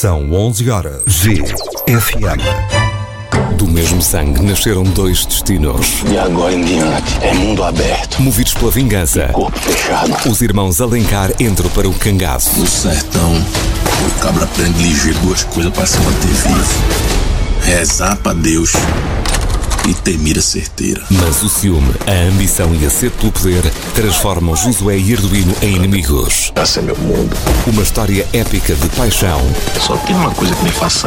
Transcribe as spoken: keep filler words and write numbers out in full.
São onze horas. G F M. Do mesmo sangue nasceram dois destinos. E agora em diante é mundo aberto. Movidos pela vingança, corpo fechado. Os irmãos Alencar entram para o cangaço. No sertão, o cabra aprende ligeiro duas coisas para se manter vivo: rezar pra Deus e ter mira certeira. Mas o ciúme, a ambição e a sede pelo poder transformam Josué e Arduino em inimigos. Esse é meu mundo. Uma história épica de paixão. Só tem uma coisa que me faz